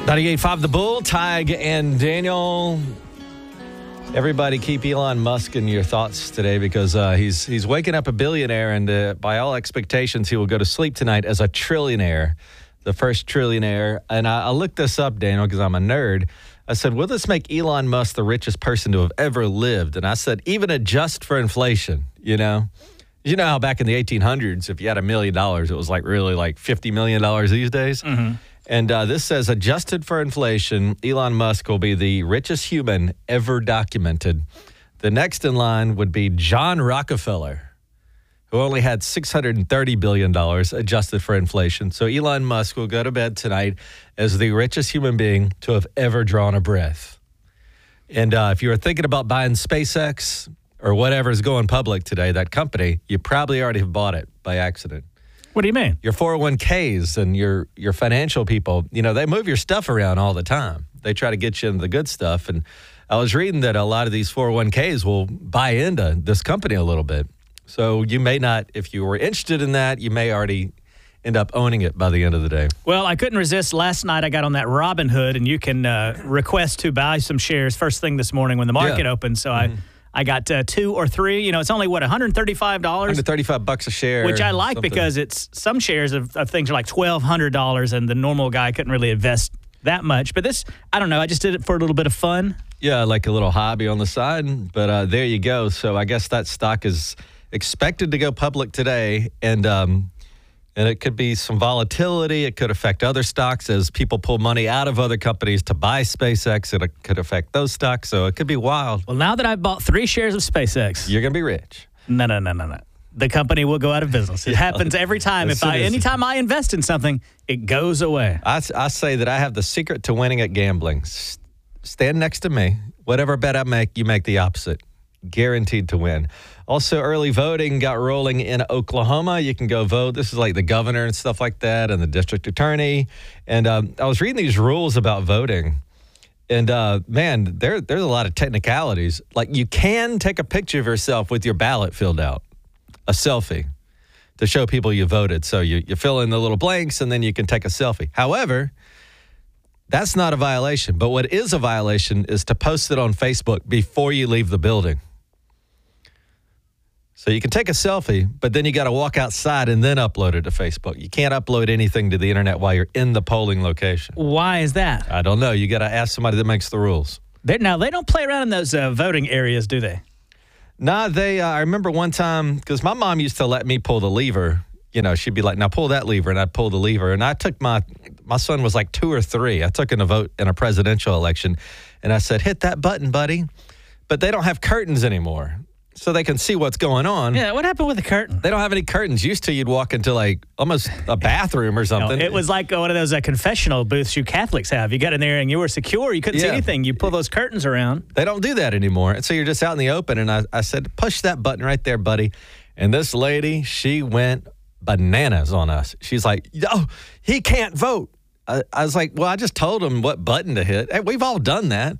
98.5 The Bull, Tig and Daniel. Everybody keep Elon Musk in your thoughts today because he's waking up a billionaire, and by all expectations, he will go to sleep tonight as a trillionaire, the first trillionaire. And I looked this up, Daniel, because I'm a nerd. I said, will this make Elon Musk the richest person to have ever lived? And I said, even adjust for inflation, you know? You know how back in the 1800s, if you had $1 million, it was like really like $50 million these days? Mm-hmm. And this says, adjusted for inflation, Elon Musk will be the richest human ever documented. The next in line would be John Rockefeller, who only had $630 billion adjusted for inflation. So Elon Musk will go to bed tonight as the richest human being to have ever drawn a breath. And if you were thinking about buying SpaceX or whatever's going public today, that company, you probably already have bought it by accident. What do you mean? Your 401ks and your financial people, you know, they move your stuff around all the time. They try to get you into the good stuff. And I was reading that a lot of these 401ks will buy into this company a little bit. So you may not, if you were interested in that, you may already end up owning it by the end of the day. Well, I couldn't resist. Last night I got on that Robinhood, and you can request to buy some shares first thing this morning when the market opens. So I got 2 or 3. You know, it's only, what, $135? $135 a share. Which I like because it's some shares of things are like $1,200, and the normal guy couldn't really invest that much. But this, I don't know, I just did it for a little bit of fun. Yeah, like a little hobby on the side. But there you go. So I guess that stock is expected to go public today, and it could be some volatility. It could affect other stocks as people pull money out of other companies to buy SpaceX. It could affect those stocks, so it could be wild. Well, now that I've bought 3 shares of SpaceX, you're going to be rich. No. The company will go out of business. It happens every time. Anytime I invest in something, it goes away. I say that I have the secret to winning at gambling. Stand next to me. Whatever bet I make, you make the opposite. Guaranteed to win. Also, early voting got rolling in Oklahoma. You can go vote. This is like the governor and stuff like that, and the district attorney. And I was reading these rules about voting. And, man, there's a lot of technicalities. Like, you can take a picture of yourself with your ballot filled out, a selfie, to show people you voted. So you fill in the little blanks, and then you can take a selfie. However, that's not a violation. But what is a violation is to post it on Facebook before you leave the building. So you can take a selfie, but then you got to walk outside and then upload it to Facebook. You can't upload anything to the internet while you're in the polling location. Why is that? I don't know. You got to ask somebody that makes the rules. Now, they don't play around in those voting areas, do they? Nah, I remember one time, because my mom used to let me pull the lever. You know, she'd be like, now pull that lever, and I'd pull the lever. And I took my son was like 2 or 3. I took him to vote in a presidential election, and I said, hit that button, buddy. But they don't have curtains anymore, so they can see what's going on. Yeah, what happened with the curtain? They don't have any curtains. Used to, you'd walk into like almost a bathroom or something. No, it was like one of those confessional booths you Catholics have. You got in there and you were secure. You couldn't see anything. You pull those curtains around. They don't do that anymore. And so you're just out in the open. And I said, push that button right there, buddy. And this lady, she went bananas on us. She's like, oh, he can't vote. I was like, well, I just told him what button to hit. Hey, we've all done that.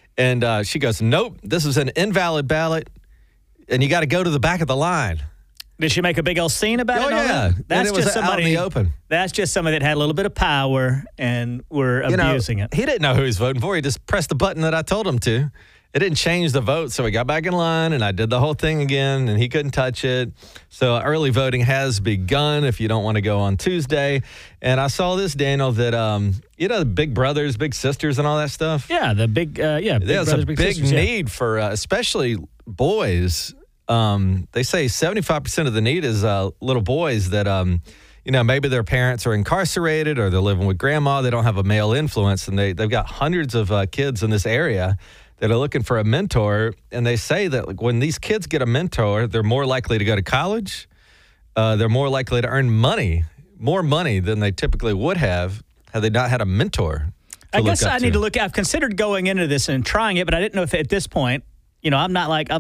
And she goes, nope, this is an invalid ballot. And you got to go to the back of the line. Did she make a big old scene about it? Oh, yeah. That's just somebody out in the open. That's just somebody that had a little bit of power and were abusing it. He didn't know who he was voting for. He just pressed the button that I told him to. It didn't change the vote, so we got back in line, and I did the whole thing again, and he couldn't touch it. So early voting has begun if you don't want to go on Tuesday. And I saw this, Daniel, that, you know, the big brothers, big sisters, and all that stuff? Yeah, the big, big There's brothers, a big big sisters, need for, especially boys. They say 75% of the need is little boys that, you know, maybe their parents are incarcerated or they're living with grandma. They don't have a male influence, and they've got hundreds of kids in this area that are looking for a mentor. And they say that like, when these kids get a mentor, they're more likely to go to college. They're more likely to earn more money than they typically would have had they not had a mentor. I guess I need to look. I've considered going into this and trying it, but I didn't know if at this point, you know, I'm like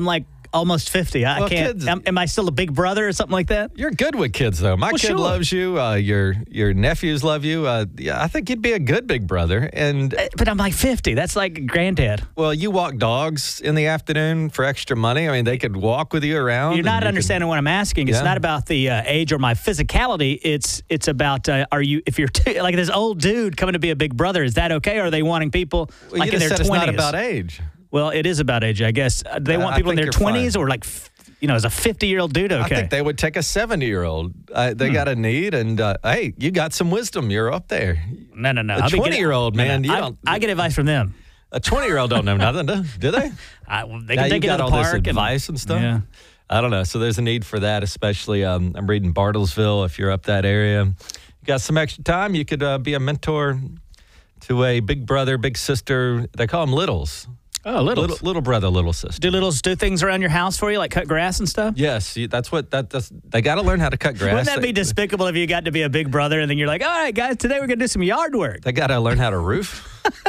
almost 50. I Well, can't. kids- Am I still a big brother or something like that? You're good with kids, though. My kid sure. loves you. Your nephews love you. Yeah, I think you'd be a good big brother. And, But I'm like 50. That's like granddad. well, you walk dogs in the afternoon for extra money. I mean, they could walk with you around. You're and not you understanding what I'm asking. It's Yeah. not about the age or my physicality. It's about if you're like this old dude coming to be a big brother, is that okay? Or are they wanting people Well, like you in just their said 20s? it's not about age. Well, it is about age, I guess. They want I people in think their you're 20s fine. or like, as a 50-year-old dude, okay. I think they would take a 70-year-old. They got a need, and hey, you got some wisdom. You're up there. No. A I'll be getting- 20-year-old, man, you I, don't- I get advice from them. A 20-year-old don't know nothing, do they? They Now can you take it to got the all park. this advice and stuff. Yeah. I don't know. So there's a need for that, especially I'm reading Bartlesville. If you're up that area, you got some extra time, you could be a mentor to a big brother, big sister. They call them littles. Oh, Little brother, little sister. Do littles do things around your house for you, like cut grass and stuff? Yes, that's what that's. They got to learn how to cut grass. Wouldn't that be despicable if you got to be a big brother and then you're like, all right, guys, today we're going to do some yard work? They got to learn how to roof.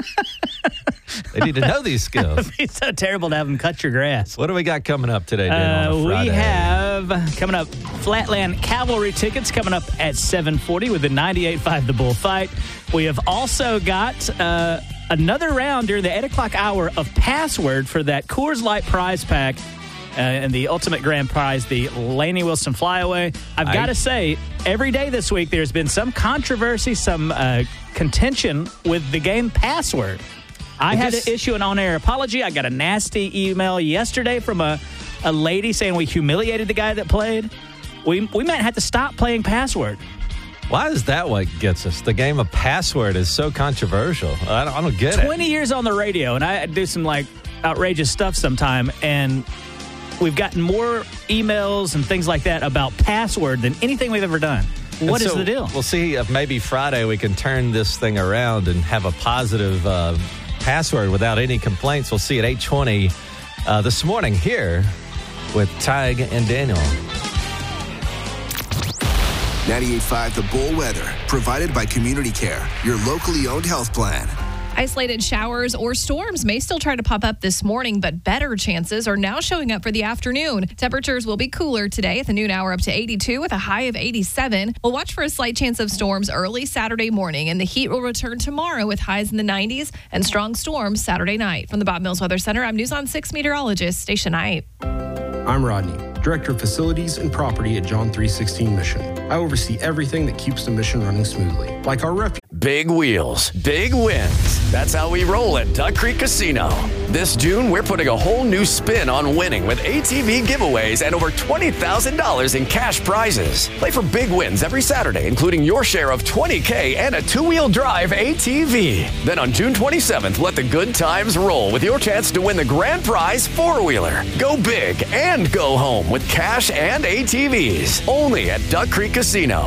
They need to know these skills. It's so terrible to have them cut your grass. What do we got coming up today, Dan? on a We Friday? have coming up Flatland Cavalry tickets coming up at 7:40 with the 98.5 The Bullfight. We have also got another round during the 8 o'clock hour of Password for that Coors Light prize pack and the ultimate grand prize, the Lainey Wilson Flyaway. I've got to say, every day this week there's been some controversy, some contention with the game Password. I had to issue an on-air apology. I got a nasty email yesterday from a lady saying we humiliated the guy that played. We might have to stop playing Password. Why is that what gets us? The game of Password is so controversial. I don't get it. 20 years on the radio, and I do some like outrageous stuff sometime, and we've gotten more emails and things like that about Password than anything we've ever done. What is the deal? We'll see if maybe Friday we can turn this thing around and have a positive Password without any complaints. We'll see at 8:20 this morning here with Tig and Daniel. 98.5 The Bull Weather, provided by Community Care, your locally owned health plan. Isolated showers or storms may still try to pop up this morning, but better chances are now showing up for the afternoon. Temperatures will be cooler today at the noon hour up to 82 with a high of 87. We'll watch for a slight chance of storms early Saturday morning, and the heat will return tomorrow with highs in the 90s and strong storms Saturday night. From the Bob Mills Weather Center, I'm News on 6 meteorologist Station 8. I'm Rodney, Director of Facilities and Property at John 316 Mission. I oversee everything that keeps the mission running smoothly, like our refuge. Big wheels, big wins. That's how we roll at Duck Creek Casino. This June, we're putting a whole new spin on winning with ATV giveaways and over $20,000 in cash prizes. Play for big wins every Saturday, including your share of $20K and a two-wheel drive ATV. Then on June 27th, let the good times roll with your chance to win the grand prize four-wheeler. Go big and go home with cash and ATVs. Only at Duck Creek Casino.